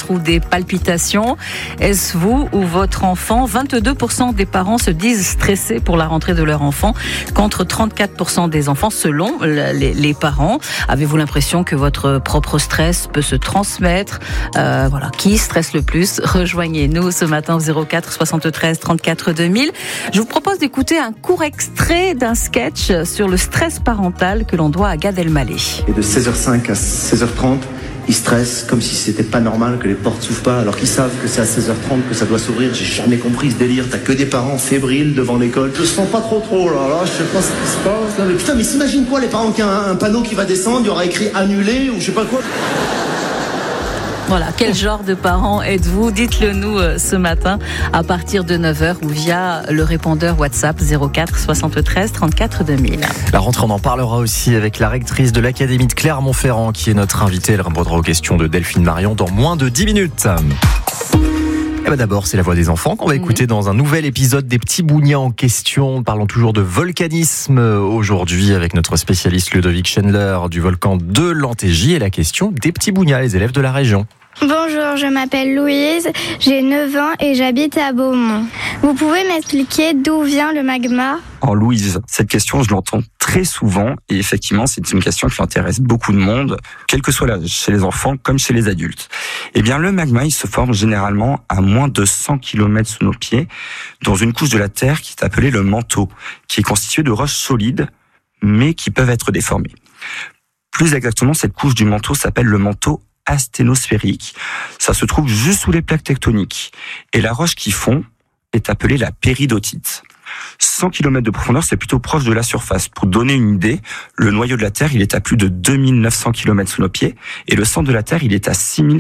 mal-être ou des palpitations. Est-ce vous ou votre enfant? 22% des parents se disent stressés pour la rentrée de leur enfant, contre 34% des enfants selon les parents. Avez-vous l'impression que votre propre stress peut se transmettre? Voilà, qui stresse le plus? Rejoignez-nous ce matin au 04 73 34 2000. Je vous propose d'écouter un court extrait d'un sketch sur le stress parental que l'on doit à Gad Elmaleh. Et de 16h05 à 16h30, ils stressent comme si c'était pas normal que les portes s'ouvrent pas, alors qu'ils savent que c'est à 16h30 que ça doit s'ouvrir. J'ai jamais compris ce délire. T'as que des parents fébriles devant l'école. Je sens pas trop là, je sais pas ce qui se passe. Là, mais putain, mais s'imagine quoi, les parents qui ont un panneau qui va descendre, il y aura écrit annulé ou je sais pas quoi. Voilà, quel genre de parents êtes-vous? Dites-le nous ce matin à partir de 9h ou via le répondeur WhatsApp 04 73 34 2000. La rentrée, on en parlera aussi avec la rectrice de l'Académie de Clermont-Ferrand qui est notre invitée. Elle répondra aux questions de Delphine Marion dans moins de 10 minutes. Et ben d'abord, c'est la voix des enfants qu'on va écouter dans un nouvel épisode des Petits Bougnats en question. Parlons toujours de volcanisme aujourd'hui avec notre spécialiste Ludovic Chandler du volcan de l'Antégie et la question des Petits Bougnats, les élèves de la région. Bonjour, je m'appelle Louise, j'ai 9 ans et j'habite à Beaumont. Vous pouvez m'expliquer d'où vient le magma ? Alors Louise, cette question, je l'entends très souvent et effectivement, c'est une question qui intéresse beaucoup de monde, quel que soit l'âge, chez les enfants comme chez les adultes. Eh bien, le magma, il se forme généralement à moins de 100 km sous nos pieds, dans une couche de la Terre qui est appelée le manteau, qui est constituée de roches solides, mais qui peuvent être déformées. Plus exactement, cette couche du manteau s'appelle le manteau asténosphérique. Ça se trouve juste sous les plaques tectoniques. Et la roche qui fond est appelée la péridotite. 100 km de profondeur, c'est plutôt proche de la surface. Pour donner une idée, le noyau de la Terre, il est à plus de 2900 km sous nos pieds, et le centre de la Terre, il est à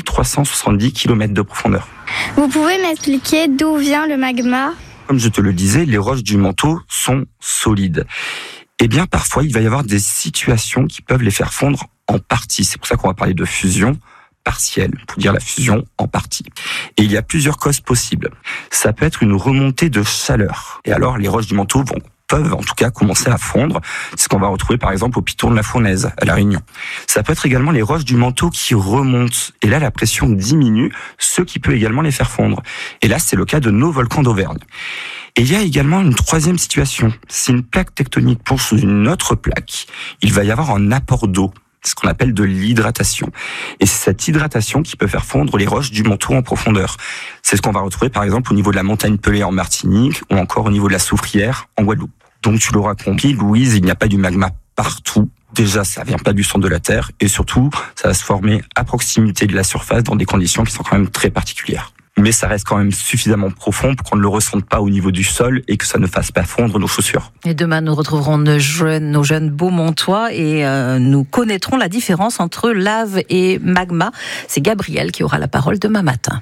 6370 km de profondeur. Vous pouvez m'expliquer d'où vient le magma ? Comme je te le disais, les roches du manteau sont solides. Eh bien, parfois, il va y avoir des situations qui peuvent les faire fondre en partie. C'est pour ça qu'on va parler de fusion partielle, pour dire la fusion en partie. Et il y a plusieurs causes possibles. Ça peut être une remontée de chaleur. Et alors, les roches du manteau peuvent en tout cas commencer à fondre. C'est ce qu'on va retrouver par exemple au piton de la Fournaise, à La Réunion. Ça peut être également les roches du manteau qui remontent. Et là, la pression diminue, ce qui peut également les faire fondre. Et là, c'est le cas de nos volcans d'Auvergne. Et il y a également une troisième situation. Si une plaque tectonique pousse sous une autre plaque, il va y avoir un apport d'eau. C'est ce qu'on appelle de l'hydratation. Et c'est cette hydratation qui peut faire fondre les roches du manteau en profondeur. C'est ce qu'on va retrouver par exemple au niveau de la montagne Pelée en Martinique ou encore au niveau de la Soufrière en Guadeloupe. Donc tu l'auras compris, Louise, il n'y a pas du magma partout. Déjà, ça vient pas du centre de la Terre et surtout, ça va se former à proximité de la surface dans des conditions qui sont quand même très particulières. Mais ça reste quand même suffisamment profond pour qu'on ne le ressente pas au niveau du sol et que ça ne fasse pas fondre nos chaussures. Et demain, nous retrouverons nos jeunes Beaumontois et nous connaîtrons la différence entre lave et magma. C'est Gabriel qui aura la parole demain matin.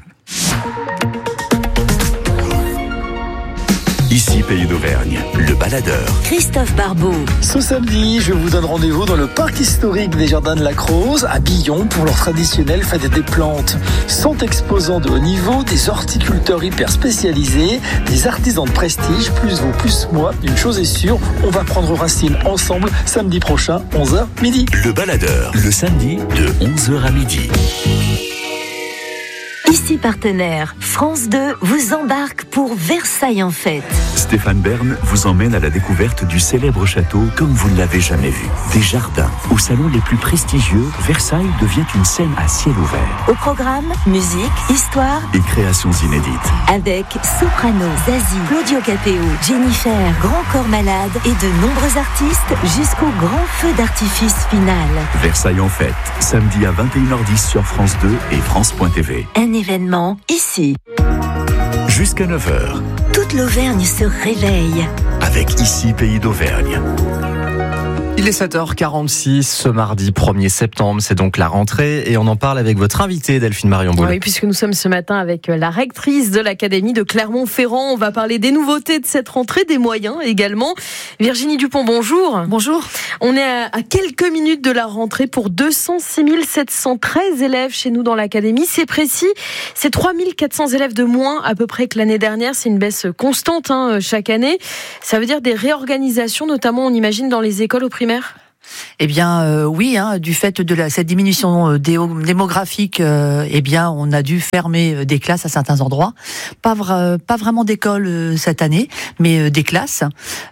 Ici, Pays d'Auvergne, le baladeur. Christophe Barbeau. Ce samedi, je vous donne rendez-vous dans le parc historique des Jardins de la Crause, à Billon, pour leur traditionnelle fête des plantes. 100 exposants de haut niveau, des horticulteurs hyper spécialisés, des artisans de prestige, plus vous, plus moi. Une chose est sûre, on va prendre racine ensemble samedi prochain, 11h midi. Le baladeur, le samedi de 11h à midi. Ici partenaire, France 2 vous embarque pour Versailles en fête. Stéphane Bern vous emmène à la découverte du célèbre château comme vous ne l'avez jamais vu. Des jardins. Au salon les plus prestigieux, Versailles devient une scène à ciel ouvert. Au programme, musique, histoire et créations inédites. Avec Soprano, Zazie, Claudio Capéo, Jennifer, Grand Corps Malade et de nombreux artistes jusqu'au grand feu d'artifice final. Versailles en fête, samedi à 21h10 sur France 2 et France.tv. Un événement ici. Jusqu'à 9h. Toute l'Auvergne se réveille. Avec Ici, Pays d'Auvergne. Il est 7h46 ce mardi 1er septembre, c'est donc la rentrée et on en parle avec votre invitée Delphine Marion Boule. Oui, puisque nous sommes ce matin avec la rectrice de l'Académie de Clermont-Ferrand. On va parler des nouveautés de cette rentrée, des moyens également. Virginie Dupont, bonjour. Bonjour. On est à quelques minutes de la rentrée pour 206 713 élèves chez nous dans l'Académie. C'est précis, c'est 3 400 élèves de moins à peu près que l'année dernière. C'est une baisse constante chaque année. Ça veut dire des réorganisations, notamment on imagine dans les écoles au primaire ? Eh bien, oui, du fait de cette diminution démographique, on a dû fermer des classes à certains endroits. Pas vraiment d'écoles cette année, mais des classes.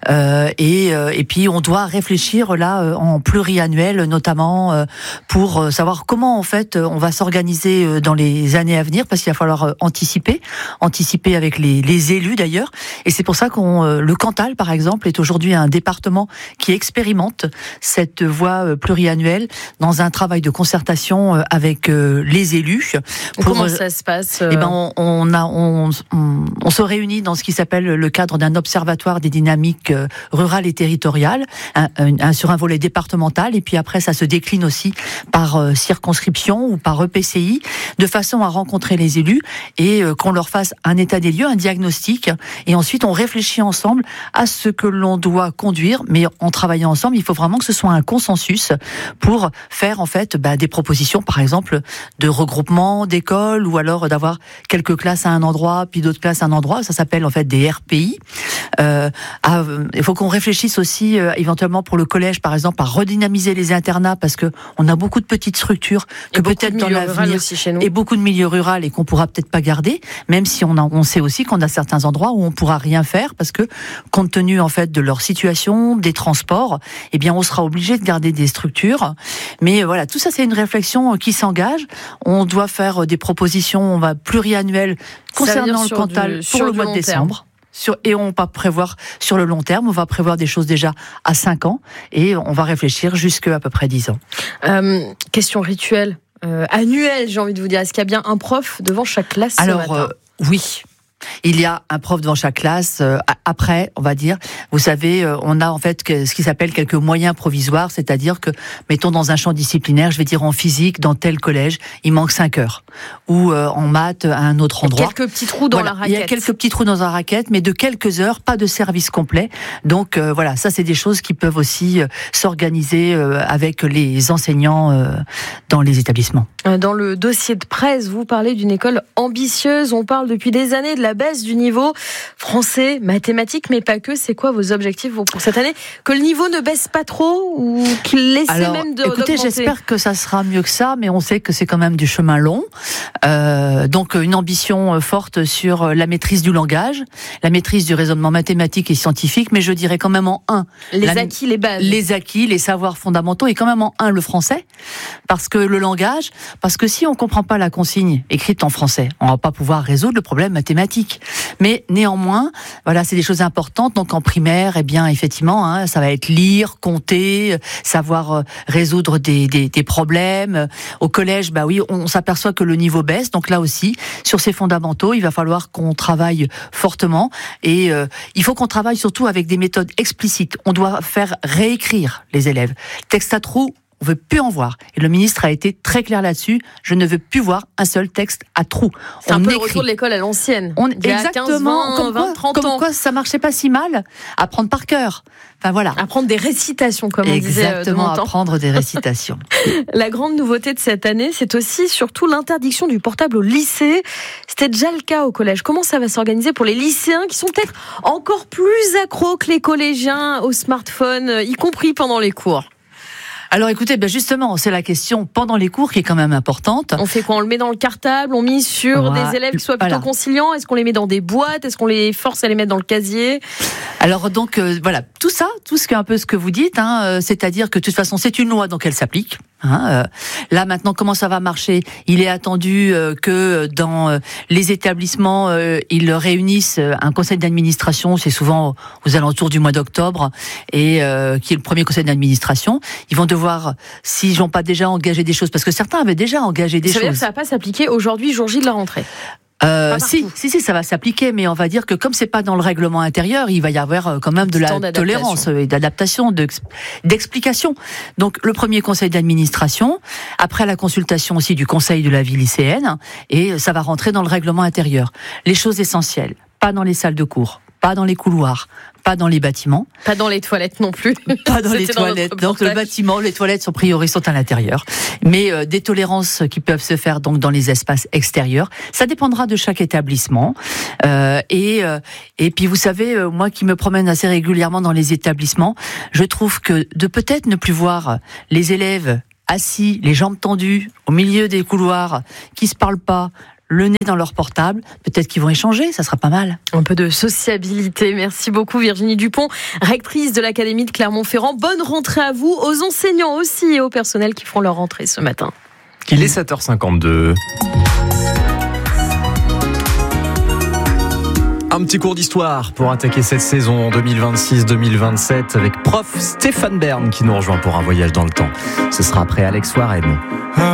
Et puis, on doit réfléchir là en pluriannuel, notamment pour savoir comment en fait on va s'organiser dans les années à venir, parce qu'il va falloir anticiper avec les élus d'ailleurs. Et c'est pour ça le Cantal, par exemple, est aujourd'hui un département qui expérimente cette voie pluriannuelle dans un travail de concertation avec les élus. Comment ça se passe on se réunit dans ce qui s'appelle le cadre d'un observatoire des dynamiques rurales et territoriales, sur un volet départemental, et puis après ça se décline aussi par circonscription ou par EPCI, de façon à rencontrer les élus et qu'on leur fasse un état des lieux, un diagnostic, et ensuite on réfléchit ensemble à ce que l'on doit conduire, mais en travaillant ensemble, il faut vraiment que ce soit un consensus pour faire en fait des propositions, par exemple de regroupement d'écoles, ou alors d'avoir quelques classes à un endroit puis d'autres classes à un endroit. Ça s'appelle en fait des RPI. Il faut qu'on réfléchisse aussi éventuellement pour le collège, par exemple, à redynamiser les internats, parce que on a beaucoup de petites structures que peut-être dans l'avenir, et beaucoup de milieux ruraux et qu'on pourra peut-être pas garder, même si on sait aussi qu'on a certains endroits où on pourra rien faire parce que compte tenu en fait de leur situation, des transports, eh bien on sera obligé de garder des structures. Mais voilà, tout ça c'est une réflexion qui s'engage. On doit faire des propositions pluriannuelles concernant le Cantal pour le mois de décembre. Et on va prévoir sur le long terme, on va prévoir des choses déjà à 5 ans et on va réfléchir jusqu'à peu près 10 ans. Question rituelle, annuelle, j'ai envie de vous dire. Est-ce qu'il y a bien un prof devant chaque classe ce matin ? Oui. Il y a un prof devant chaque classe. Après, on va dire, vous savez, on a en fait ce qui s'appelle quelques moyens provisoires, c'est-à-dire que, mettons dans un champ disciplinaire, je vais dire en physique, dans tel collège, il manque 5 heures. Ou en maths, à un autre endroit. Il y a quelques petits trous dans la raquette. Il y a quelques petits trous dans la raquette, mais de quelques heures, pas de service complet. Donc voilà, ça c'est des choses qui peuvent aussi s'organiser avec les enseignants dans les établissements. Dans le dossier de presse, vous parlez d'une école ambitieuse. On parle depuis des années de la baisse du niveau français, mathématiques, mais pas que. C'est quoi vos objectifs pour cette année ? Que le niveau ne baisse pas trop ou qu'il laisse même d'augmenter ? J'espère que ça sera mieux que ça, mais on sait que c'est quand même du chemin long. Donc une ambition forte sur la maîtrise du langage, la maîtrise du raisonnement mathématique et scientifique, mais je dirais quand même en acquis, les bases. Les acquis, les savoirs fondamentaux, et quand même en le français, parce que le langage, parce que si on comprend pas la consigne écrite en français, on va pas pouvoir résoudre le problème mathématique. Mais néanmoins, voilà, c'est des choses importantes. Donc en primaire, eh bien effectivement, ça va être lire, compter, savoir résoudre des problèmes. Au collège, oui, on s'aperçoit que le niveau baisse. Donc là aussi, sur ces fondamentaux, il va falloir qu'on travaille fortement. Et il faut qu'on travaille surtout avec des méthodes explicites. On doit faire réécrire les élèves. Texte à trous, on veut plus en voir. Et le ministre a été très clair là-dessus. Je ne veux plus voir un seul texte à trous. C'est un peu le retour de l'école à l'ancienne. Exactement. 15, 20, 30 ans. Comme quoi, ça marchait pas si mal. Apprendre par cœur. Enfin voilà. Apprendre des récitations, comme on disait. Exactement, apprendre des récitations. La grande nouveauté de cette année, c'est aussi surtout l'interdiction du portable au lycée. C'était déjà le cas au collège. Comment ça va s'organiser pour les lycéens qui sont peut-être encore plus accros que les collégiens au smartphone, y compris pendant les cours ? Alors écoutez, justement, c'est la question pendant les cours qui est quand même importante. On fait quoi ? On le met dans le cartable, on mise sur des élèves qui soient plutôt conciliants. Est-ce qu'on les met dans des boîtes ? Est-ce qu'on les force à les mettre dans le casier ? Alors donc voilà, tout un peu ce que vous dites, c'est-à-dire que de toute façon c'est une loi donc elle s'applique. Là maintenant, comment ça va marcher ? Il est attendu que dans les établissements, ils réunissent un conseil d'administration. C'est souvent aux alentours du mois d'octobre, et qui est le premier conseil d'administration. Ils vont devoir, s'ils n'ont pas déjà engagé des choses, parce que certains avaient déjà engagé des choses. Ça veut dire que ça va pas s'appliquer aujourd'hui, jour J de la rentrée. Si, ça va s'appliquer, mais on va dire que comme c'est pas dans le règlement intérieur, il va y avoir quand même de la tolérance et d'adaptation, d'explication. Donc le premier conseil d'administration, après la consultation aussi du conseil de la vie lycéenne, et ça va rentrer dans le règlement intérieur. Les choses essentielles, pas dans les salles de cours. pas dans les couloirs, pas dans les bâtiments. Pas dans les toilettes non plus. Pas dans les toilettes. Donc le bâtiment, les toilettes sont priori sont à l'intérieur. Mais des tolérances qui peuvent se faire donc dans les espaces extérieurs. Ça dépendra de chaque établissement. Et puis vous savez, moi qui me promène assez régulièrement dans les établissements, je trouve que de peut-être ne plus voir les élèves assis, les jambes tendues, au milieu des couloirs, qui se parlent pas, le nez dans leur portable, peut-être qu'ils vont échanger, ça sera pas mal. Un peu de sociabilité. Merci beaucoup Virginie Dupont, rectrice de l'Académie de Clermont-Ferrand. Bonne rentrée à vous, aux enseignants aussi et au personnel qui feront leur rentrée ce matin. Il est 7h52. Un petit cours d'histoire pour attaquer cette saison 2026-2027 avec prof Stéphane Bern qui nous rejoint pour un voyage dans le temps. Ce sera après Alex Warren.